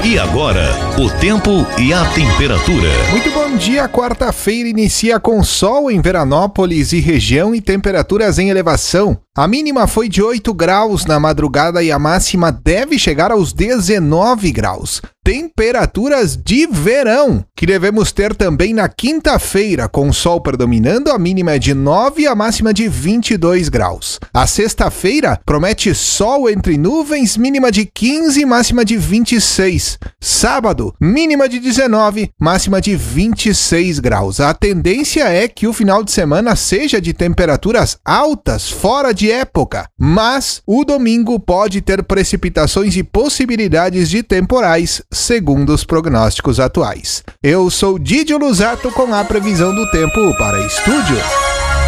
E agora, o tempo e a temperatura. Muito bom dia, quarta-feira inicia com sol em Veranópolis e região e temperaturas em elevação. A mínima foi de 8 graus na madrugada e a máxima deve chegar aos 19 graus. Temperaturas de verão, que devemos ter também na quinta-feira, com o sol predominando, a mínima é de 9 e a máxima de 22 graus. A sexta-feira promete sol entre nuvens, mínima de 15 e máxima de 26. Sábado, mínima de 19, máxima de 26 graus. A tendência é que o final de semana seja de temperaturas altas, fora de época, mas o domingo pode ter precipitações e possibilidades de temporais, segundo os prognósticos atuais. Eu sou Didio Luzato com a previsão do tempo para Estúdio.